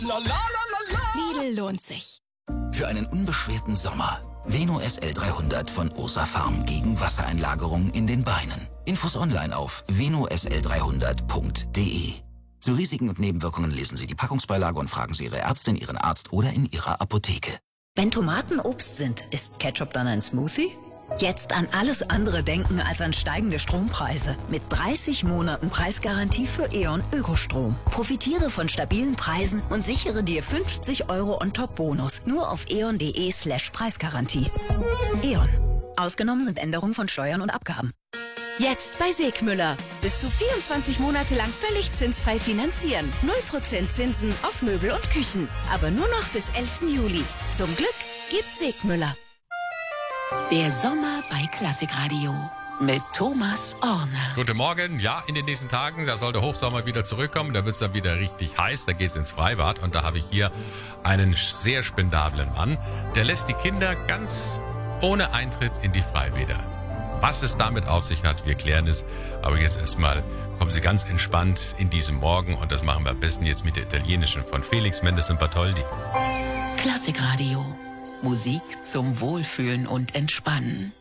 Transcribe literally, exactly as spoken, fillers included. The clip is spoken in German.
La la la la la. Lidl lohnt sich. Für einen unbeschwerten Sommer. Veno S L dreihundert von Ursa Farm gegen Wassereinlagerung in den Beinen. Infos online auf veno s l dreihundert punkt d e. Zu Risiken und Nebenwirkungen lesen Sie die Packungsbeilage und fragen Sie Ihre Ärztin, Ihren Arzt oder in Ihrer Apotheke. Wenn Tomaten Obst sind, ist Ketchup dann ein Smoothie? Jetzt an alles andere denken als an steigende Strompreise. Mit dreißig Monaten Preisgarantie für E.ON Ökostrom. Profitiere von stabilen Preisen und sichere dir fünfzig Euro on top Bonus. Nur auf eon.de slash Preisgarantie. E.ON. Ausgenommen sind Änderungen von Steuern und Abgaben. Jetzt bei Segmüller. Bis zu vierundzwanzig Monate lang völlig zinsfrei finanzieren. null Prozent Zinsen auf Möbel und Küchen. Aber nur noch bis elften Juli. Zum Glück gibt Segmüller. Der Sommer bei Klassikradio mit Thomas Orner. Guten Morgen. Ja, in den nächsten Tagen, da soll der Hochsommer wieder zurückkommen. Da wird es dann wieder richtig heiß. Da geht es ins Freibad. Und da habe ich hier einen sehr spendablen Mann. Der lässt die Kinder ganz ohne Eintritt in die Freibäder. Was es damit auf sich hat, wir klären es. Aber jetzt erstmal kommen Sie ganz entspannt in diesem Morgen. Und das machen wir am besten jetzt mit der italienischen von Felix Mendelssohn Bartholdy. Klassikradio. Musik zum Wohlfühlen und Entspannen.